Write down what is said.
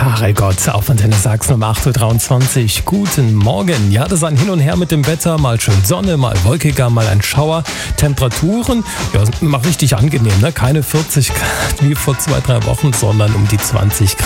Karel Gott auf Antenne Sachsen um 8.23 Uhr. Guten Morgen. Ja, das ist ein Hin und Her mit dem Wetter. Mal schön Sonne, mal wolkiger, mal ein Schauer. Temperaturen, ja, mal richtig angenehm, ne? Keine 40 Grad wie vor 2-3 Wochen, sondern um die 20 Grad.